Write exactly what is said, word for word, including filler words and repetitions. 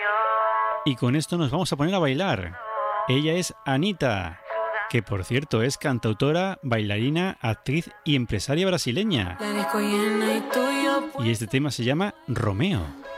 Y con esto nos vamos a poner a bailar. Ella es Anitta, que por cierto es cantautora, bailarina, actriz y empresaria brasileña. Y este tema se llama Romeo.